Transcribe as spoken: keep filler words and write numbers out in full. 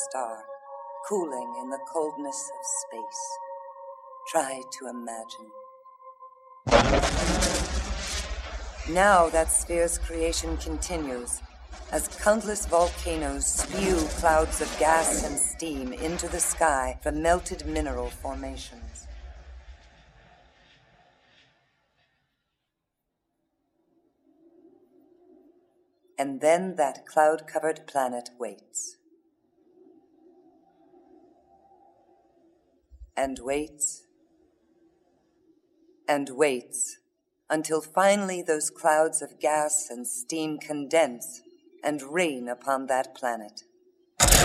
star, cooling in the coldness of space. Try to imagine. Now that sphere's creation continues, as countless volcanoes spew clouds of gas and steam into the sky from melted mineral formations. And then that cloud-covered planet waits. And waits. And waits until finally those clouds of gas and steam condense and rain upon that planet.